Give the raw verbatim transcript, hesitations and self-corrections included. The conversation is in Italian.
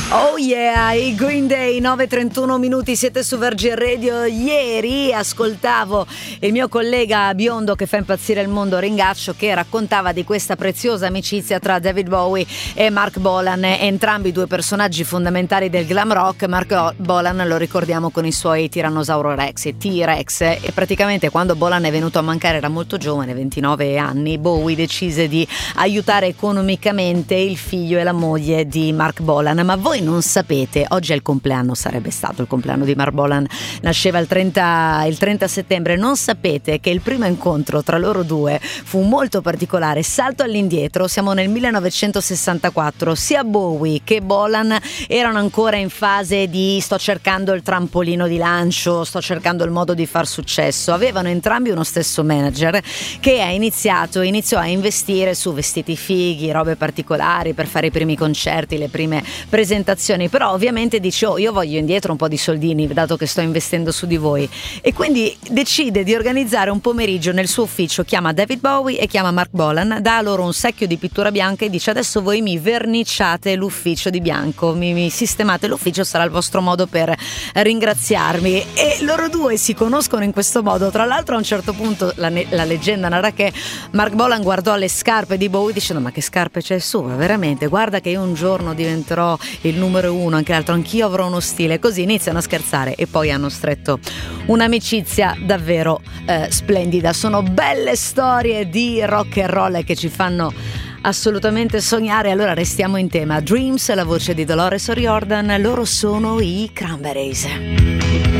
Oh yeah, i Green Day, nove e trentuno minuti, siete su Virgin Radio. Ieri ascoltavo il mio collega biondo che fa impazzire il mondo, Ringaccio, che raccontava di questa preziosa amicizia tra David Bowie e Marc Bolan, entrambi due personaggi fondamentali del glam rock. Marc Bolan lo ricordiamo con i suoi Tyrannosauro Rex e T-Rex, e praticamente quando Bolan è venuto a mancare era molto giovane, ventinove anni. Bowie decise di aiutare economicamente il figlio e la moglie di Marc Bolan. Ma voi non sapete, oggi è il compleanno, sarebbe stato il compleanno di Marc Bolan, nasceva il trenta, il trenta settembre, non sapete che il primo incontro tra loro due fu molto particolare. Salto all'indietro, siamo nel millenovecentosessantaquattro, sia Bowie che Bolan erano ancora in fase di sto cercando il trampolino di lancio, sto cercando il modo di far successo. Avevano entrambi uno stesso manager che ha iniziato, iniziò a investire su vestiti fighi, robe particolari per fare i primi concerti, le prime presentazioni, però ovviamente dice: oh, io voglio indietro un po' di soldini dato che sto investendo su di voi, e quindi decide di organizzare un pomeriggio nel suo ufficio, chiama David Bowie e chiama Marc Bolan, dà loro un secchio di pittura bianca e dice: adesso voi mi verniciate l'ufficio di bianco, mi, mi sistemate l'ufficio, sarà il vostro modo per ringraziarmi. E loro due si conoscono in questo modo. Tra l'altro a un certo punto la, la leggenda narra che Marc Bolan guardò le scarpe di Bowie dicendo: ma che scarpe c'è su, veramente, guarda che io un giorno diventerò il numero uno, anche l'altro, anch'io avrò uno stile. Così iniziano a scherzare e poi hanno stretto un'amicizia davvero eh, splendida. Sono belle storie di rock and roll che ci fanno assolutamente sognare. Allora restiamo in tema. Dreams, la voce di Dolores O'Riordan, loro sono i Cranberries.